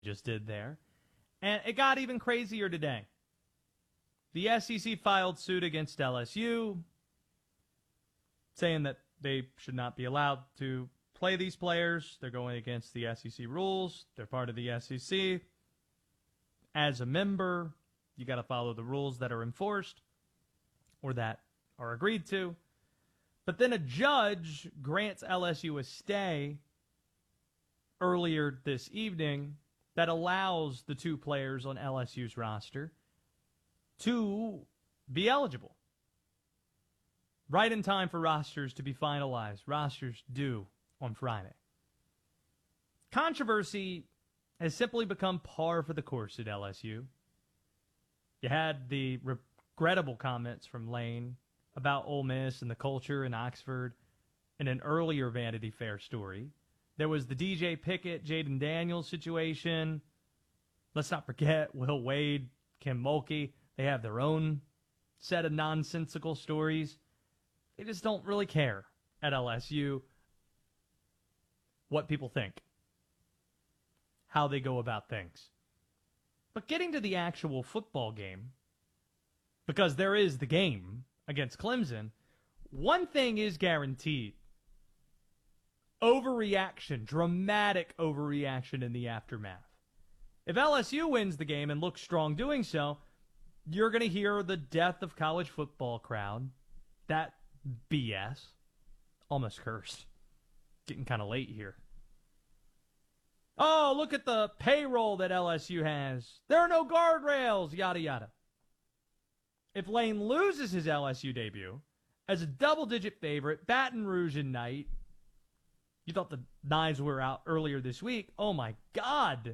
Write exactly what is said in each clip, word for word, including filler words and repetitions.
just did there. And it got even crazier today. The S E C filed suit against L S U, saying that they should not be allowed to play these players. They're going against the S E C rules. They're part of the S E C. As a member, you got to follow the rules that are enforced or that are agreed to. But then a judge grants L S U a stay earlier this evening that allows the two players on L S U's roster to be eligible. Right in time for rosters to be finalized. Rosters due on Friday. Controversy has simply become par for the course at L S U. You had the regrettable comments from Lane about Ole Miss and the culture in Oxford in an earlier Vanity Fair story. There was the D J Pickett, Jaden Daniels situation. Let's not forget Will Wade, Kim Mulkey. They have their own set of nonsensical stories. They just don't really care at L S U what people think, how they go about things. But getting to the actual football game, because there is the game against Clemson, one thing is guaranteed. Overreaction, dramatic overreaction in the aftermath. If L S U wins the game and looks strong doing so, you're going to hear the death of college football crowd. That B S. Almost cursed. Getting kind of late here. Oh, look at the payroll that L S U has. There are no guardrails, yada, yada. If Lane loses his L S U debut as a double-digit favorite, Baton Rouge and night, you thought the knives were out earlier this week. Oh, my God.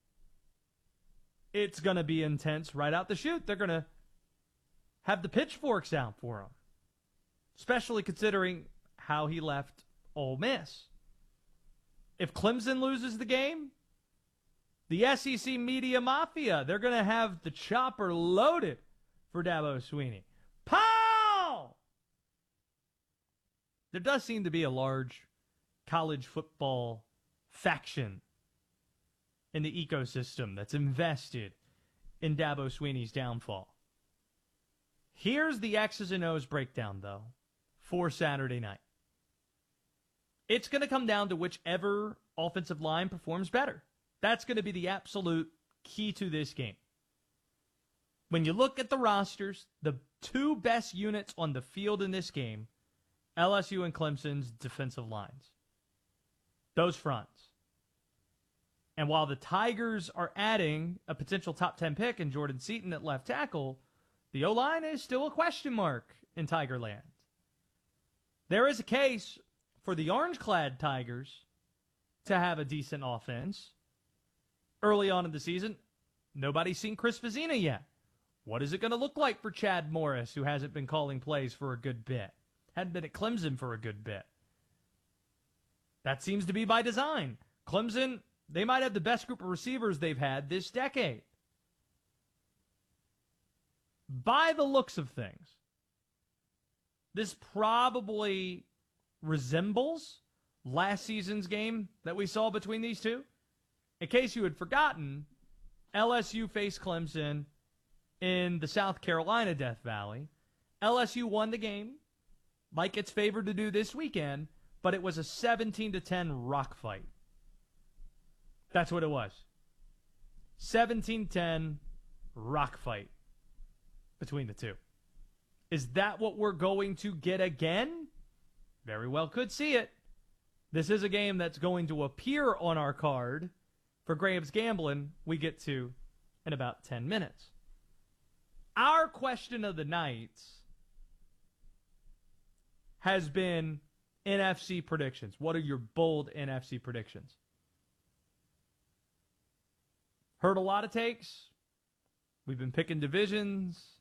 It's going to be intense right out the chute. They're going to have the pitchforks out for him, especially considering how he left Ole Miss. If Clemson loses the game, the S E C media mafia, they're going to have the chopper loaded for Dabo Swinney. Pow! There does seem to be a large college football faction in the ecosystem that's invested in Dabo Swinney's downfall. Here's the X's and O's breakdown, though, for Saturday night. It's going to come down to whichever offensive line performs better. That's going to be the absolute key to this game. When you look at the rosters, the two best units on the field in this game, L S U and Clemson's defensive lines. Those fronts. And while the Tigers are adding a potential top ten pick in Jordan Seaton at left tackle, the O-line is still a question mark in Tigerland. There is a case for the orange-clad Tigers to have a decent offense. Early on in the season, nobody's seen Chris Vizina yet. What is it going to look like for Chad Morris, who hasn't been calling plays for a good bit? Hadn't been at Clemson for a good bit. That seems to be by design. Clemson, they might have the best group of receivers they've had this decade. By the looks of things, this probably resembles last season's game that we saw between these two. In case you had forgotten, L S U faced Clemson in the South Carolina Death Valley. L S U won the game, like it's favored to do this weekend, but it was a seventeen to ten rock fight. That's what it was. seventeen ten rock fight between the two. Is that what we're going to get again? Very well could see it. This is a game that's going to appear on our card for Graham's Gambling we get to in about ten minutes. Our question of the night has been N F C predictions. What are your bold N F C predictions? Heard a lot of takes. We've been picking divisions.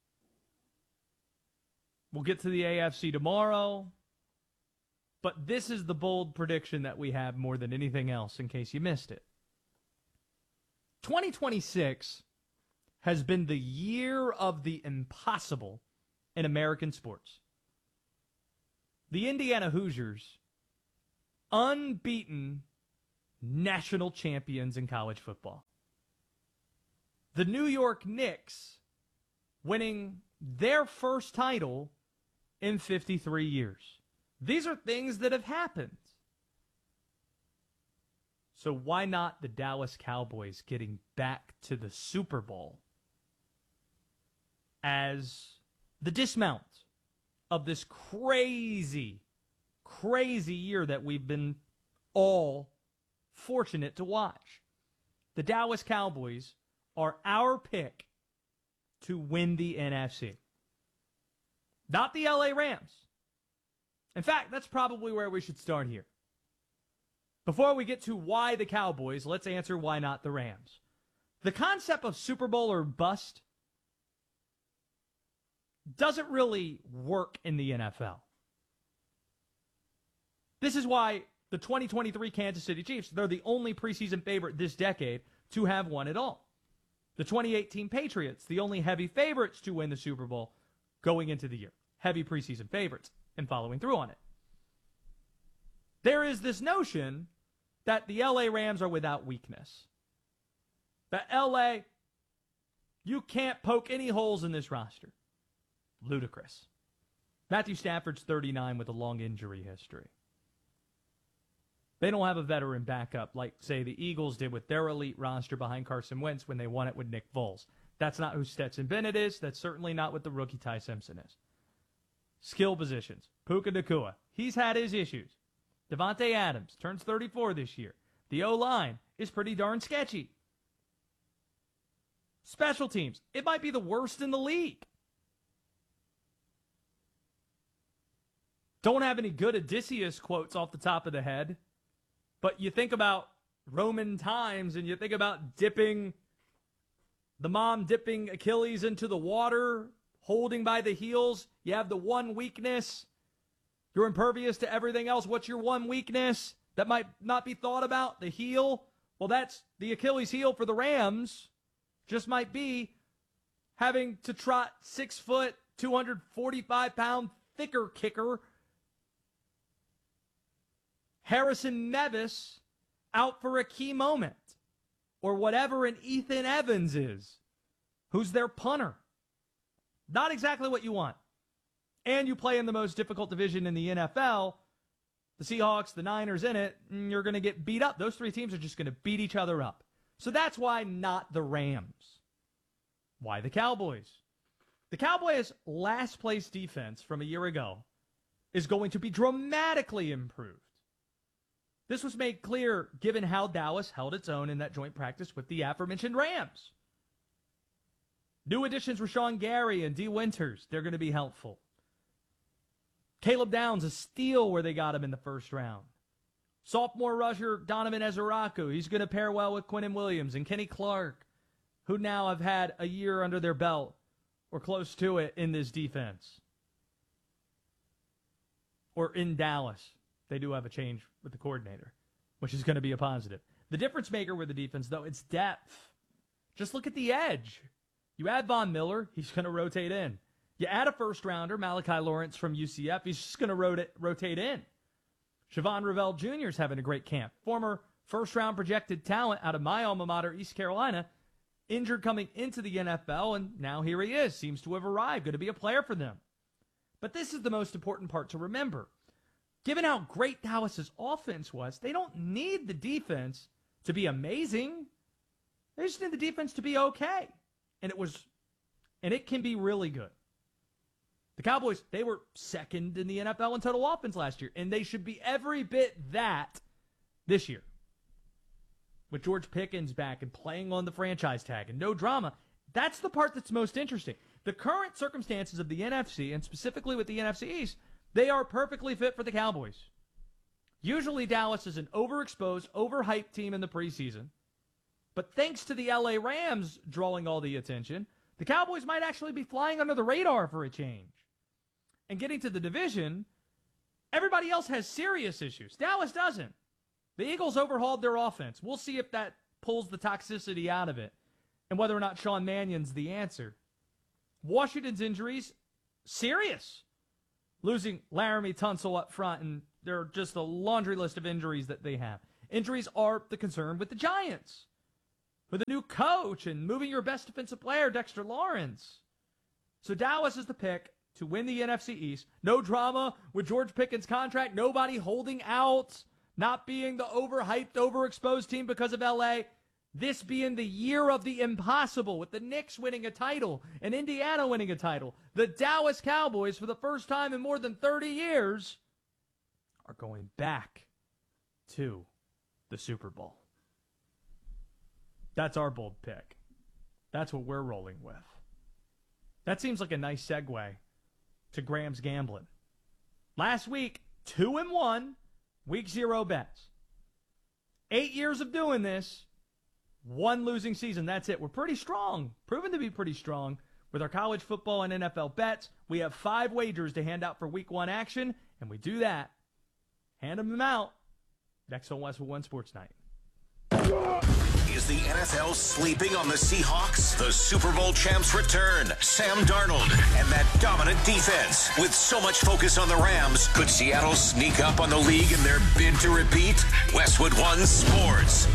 We'll get to the A F C tomorrow. But this is the bold prediction that we have more than anything else, in case you missed it. twenty twenty-six has been the year of the impossible in American sports. The Indiana Hoosiers, unbeaten, national champions in college football. The New York Knicks winning their first title in fifty-three years. These are things that have happened. So why not the Dallas Cowboys getting back to the Super Bowl as the dismount of this crazy, crazy year that we've been all fortunate to watch? The Dallas Cowboys are our pick to win the N F C. Not the L A Rams. In fact, that's probably where we should start here. Before we get to why the Cowboys, let's answer why not the Rams. The concept of Super Bowl or bust doesn't really work in the N F L. This is why the twenty twenty-three Kansas City Chiefs, they're the only preseason favorite this decade to have won it all. The twenty eighteen Patriots, the only heavy favorites to win the Super Bowl going into the year. Heavy preseason favorites and following through on it. There is this notion that the L A Rams are without weakness. That L A, you can't poke any holes in this roster. Ludicrous. Matthew Stafford's thirty-nine with a long injury history. They don't have a veteran backup like, say, the Eagles did with their elite roster behind Carson Wentz when they won it with Nick Foles. That's not who Stetson Bennett is. That's certainly not what the rookie Ty Simpson is. Skill positions. Puka Nacua. He's had his issues. Devontae Adams turns thirty-four this year. The O-line is pretty darn sketchy. Special teams. It might be the worst in the league. Don't have any good Odysseus quotes off the top of the head. But you think about Roman times and you think about dipping, the mom dipping Achilles into the water, holding by the heels. You have the one weakness. You're impervious to everything else. What's your one weakness that might not be thought about? The heel. Well, that's the Achilles heel for the Rams. Just might be having to trot six foot, two hundred forty-five pound thicker kicker Harrison Nevis out for a key moment. Or whatever an Ethan Evans is, who's their punter. Not exactly what you want. And you play in the most difficult division in the N F L, the Seahawks, the Niners in it, and you're going to get beat up. Those three teams are just going to beat each other up. So that's why not the Rams. Why the Cowboys? The Cowboys' last place defense from a year ago is going to be dramatically improved. This was made clear given how Dallas held its own in that joint practice with the aforementioned Rams. New additions Rashawn Gary and Dee Winters, they're going to be helpful. Caleb Downs, a steal where they got him in the first round. Sophomore rusher Donovan Ezeraku, he's going to pair well with Quinnen Williams and Kenny Clark, who now have had a year under their belt or close to it in this defense. Or in Dallas. They do have a change with the coordinator, which is going to be a positive. The difference maker with the defense, though, it's depth. Just look at the edge. You add Von Miller, he's going to rotate in. You add a first-rounder, Malachi Lawrence from U C F, he's just going to rota- rotate in. Siobhan Revelle Junior is having a great camp. Former first-round projected talent out of my alma mater, East Carolina, injured coming into the N F L, and now here he is. Seems to have arrived, going to be a player for them. But this is the most important part to remember. Given how great Dallas's offense was, they don't need the defense to be amazing. They just need the defense to be okay. And it was, and it can be really good. The Cowboys, they were second in the N F L in total offense last year, and they should be every bit that this year. With George Pickens back and playing on the franchise tag and no drama, that's the part that's most interesting. The current circumstances of the N F C, and specifically with the N F C East, they are perfectly fit for the Cowboys. Usually Dallas is an overexposed, overhyped team in the preseason. But thanks to the L A Rams drawing all the attention, the Cowboys might actually be flying under the radar for a change. And getting to the division, everybody else has serious issues. Dallas doesn't. The Eagles overhauled their offense. We'll see if that pulls the toxicity out of it and whether or not Sean Mannion's the answer. Washington's injuries, serious. Losing Laramie Tunsil up front, and they're just a laundry list of injuries that they have. Injuries are the concern with the Giants, with a new coach and moving your best defensive player, Dexter Lawrence. So Dallas is the pick to win the N F C East. No drama with George Pickens' contract. Nobody holding out, not being the overhyped, overexposed team because of L A. This being the year of the impossible, with the Knicks winning a title and Indiana winning a title. The Dallas Cowboys, for the first time in more than thirty years, are going back to the Super Bowl. That's our bold pick. That's what we're rolling with. That seems like a nice segue to Graham's gambling. Last week, two and one, week zero bets. Eight years of doing this, one losing season. That's it. We're pretty strong, proven to be pretty strong with our college football and N F L bets. We have five wagers to hand out for week one action, and we do that. Hand them out next on Westwood One Sports Night. Is the N F L sleeping on the Seahawks? The Super Bowl champs return. Sam Darnold and that dominant defense. With so much focus on the Rams, could Seattle sneak up on the league in their bid to repeat? Westwood One Sports.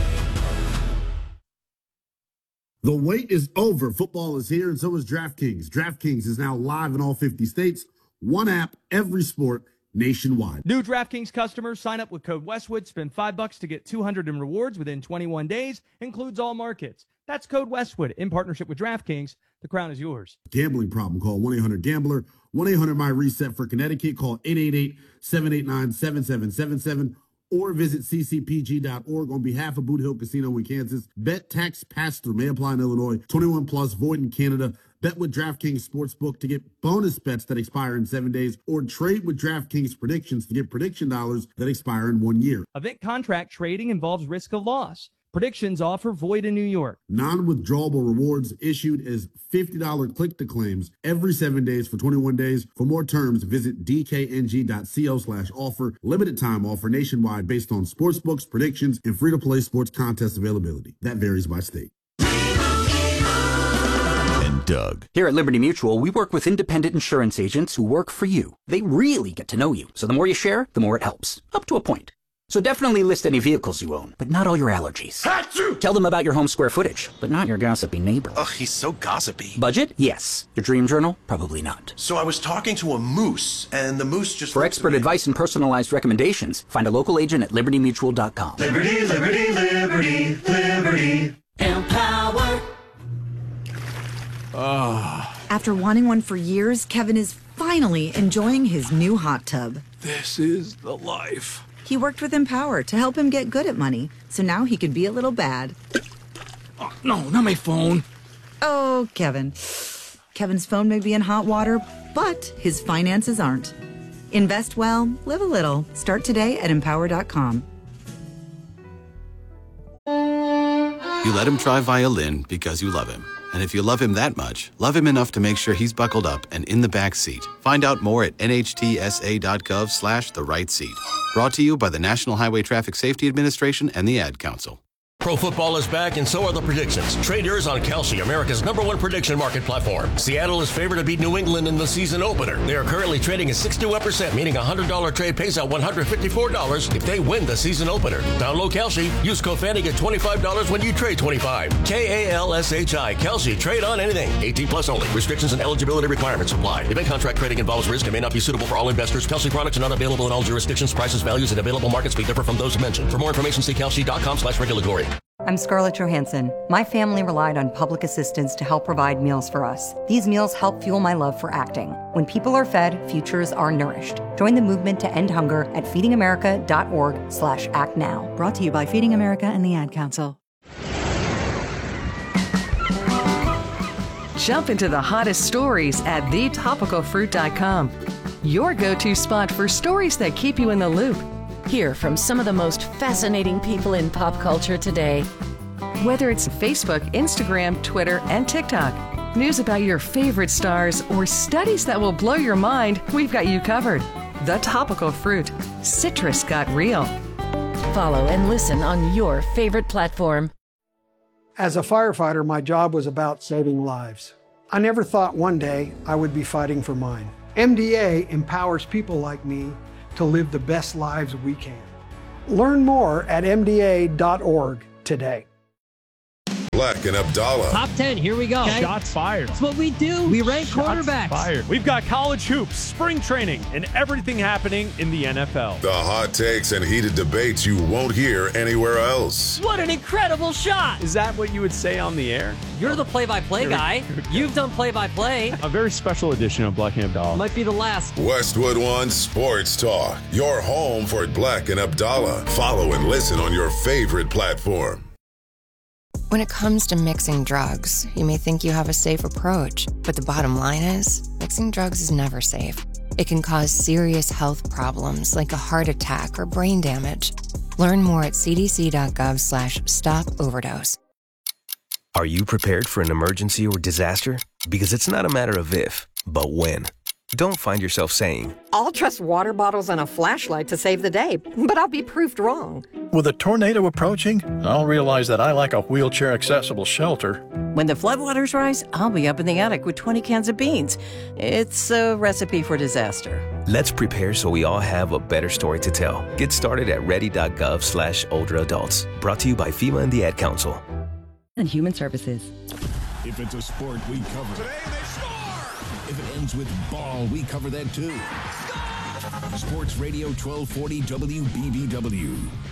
The wait is over. Football is here, and so is DraftKings. DraftKings is now live in all fifty states. One app, every sport, nationwide. New DraftKings customers sign up with code Westwood. Spend five bucks to get two hundred in rewards within twenty-one days. Includes all markets. That's code Westwood in partnership with DraftKings. The crown is yours. Gambling problem? Call one eight hundred gambler. one eight hundred my reset for Connecticut. Call eight eight eight, seven eight nine, seven seven seven seven. Or visit c c p g dot org on behalf of Boot Hill Casino in Kansas. Bet tax pass-through may apply in Illinois. twenty-one plus, void in Canada. Bet with DraftKings Sportsbook to get bonus bets that expire in seven days. Or trade with DraftKings Predictions to get prediction dollars that expire in one year. Event contract trading involves risk of loss. Predictions offer void in New York. Non-withdrawable rewards issued as fifty dollars click-to-claims every seven days for twenty-one days. For more terms, visit d k n g dot co slash offer. Limited time offer nationwide based on sportsbooks, predictions, and free-to-play sports contest availability. That varies by state. And Doug. Here at Liberty Mutual, we work with independent insurance agents who work for you. They really get to know you. So the more you share, the more it helps. Up to a point. So definitely list any vehicles you own, but not all your allergies. Achoo! Tell them about your home square footage, but not your gossipy neighbor. Ugh, he's so gossipy. Budget? Yes. Your dream journal? Probably not. So I was talking to a moose, and the moose just... For expert advice and personalized recommendations, find a local agent at liberty mutual dot com. Liberty, liberty, liberty, liberty. Empower. Oh. After wanting one for years, Kevin is finally enjoying his new hot tub. This is the life. He worked with Empower to help him get good at money, so now he could be a little bad. Oh, no, not my phone. Oh, Kevin. Kevin's phone may be in hot water, but his finances aren't. Invest well, live a little. Start today at empower dot com. You let him try violin because you love him. And if you love him that much, love him enough to make sure he's buckled up and in the back seat. Find out more at n h t s a dot gov slash the right seat. Brought to you by the National Highway Traffic Safety Administration and the Ad Council. Pro football is back, and so are the predictions. Trade yours on Kalshi, America's number one prediction market platform. Seattle is favored to beat New England in the season opener. They are currently trading at sixty-one percent, meaning a one hundred dollars trade pays out one hundred fifty-four dollars if they win the season opener. Download Kalshi. Use code Fanny, get twenty-five dollars when you trade twenty-five. K A L S H I. Kalshi. Trade on anything. eighteen plus only. Restrictions and eligibility requirements apply. Event contract trading involves risk and may not be suitable for all investors. Kalshi products are not available in all jurisdictions. Prices, values, and available markets may differ from those mentioned. For more information, see kalshi dot com slash regulatory. I'm Scarlett Johansson. My family relied on public assistance to help provide meals for us. These meals help fuel my love for acting. When people are fed, futures are nourished. Join the movement to end hunger at feeding america dot org slash act now. Brought to you by Feeding America and the Ad Council. Jump into the hottest stories at the topical fruit dot com. Your go-to spot for stories that keep you in the loop. Hear from some of the most fascinating people in pop culture today. Whether it's Facebook, Instagram, Twitter, and TikTok, news about your favorite stars, or studies that will blow your mind, we've got you covered. The Topical Fruit. Citrus got real. Follow and listen on your favorite platform. As a firefighter, my job was about saving lives. I never thought one day I would be fighting for mine. M D A empowers people like me to live the best lives we can. Learn more at M D A dot org today. Black and Abdallah. Top ten, here we go. Okay. Shots fired. That's what we do. We rank Shots quarterbacks. Fired. We've got college hoops, spring training, and everything happening in the N F L. The hot takes and heated debates you won't hear anywhere else. What an incredible shot. Is that what you would say on the air? You're the play-by-play guy. You've done play-by-play. A very special edition of Black and Abdallah. Might be the last. Westwood One Sports Talk. Your home for Black and Abdallah. Follow and listen on your favorite platform. When it comes to mixing drugs, you may think you have a safe approach, but the bottom line is, mixing drugs is never safe. It can cause serious health problems like a heart attack or brain damage. Learn more at c d c dot gov slash stop overdose. Are you prepared for an emergency or disaster? Because it's not a matter of if, but when. Don't find yourself saying, I'll trust water bottles and a flashlight to save the day, but I'll be proved wrong. With a tornado approaching, I'll realize that I lack a wheelchair-accessible shelter. When the floodwaters rise, I'll be up in the attic with twenty cans of beans. It's a recipe for disaster. Let's prepare so we all have a better story to tell. Get started at ready dot gov slash older adults. Brought to you by FEMA and the Ad Council. And Human Services. If it's a sport, we cover it. Today they score! If it ends with ball, we cover that too. Score! Sports Radio twelve forty W B B W.